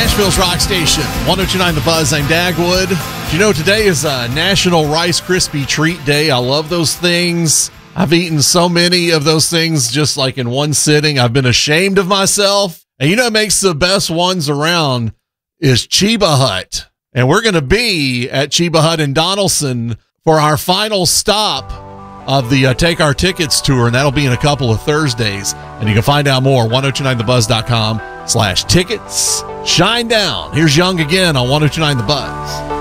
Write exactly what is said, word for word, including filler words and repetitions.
Nashville's rock station, one oh two point nine The Buzz. I'm Dagwood. You know, today is a National Rice Krispie Treat Day. I love those things. I've eaten so many of those things just like in one sitting. I've been ashamed of myself. And you know what makes the best ones around is Cheba Hut. And we're going to be at Cheba Hut in Donaldson for our final stop of the uh, Take Our Tickets tour, and that'll be in a couple of Thursdays. And you can find out more, ten twenty-nine the buzz dot com slash tickets. Shine down. Here's Young again on ten twenty-nine The Buzz.